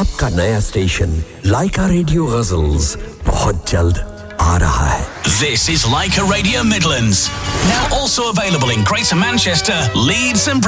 आपका नया स्टेशन लाइका रेडियो गजल्स बहुत जल्द आ रहा है। This is Laika Radio Midlands, now also available in Greater Manchester, Leeds and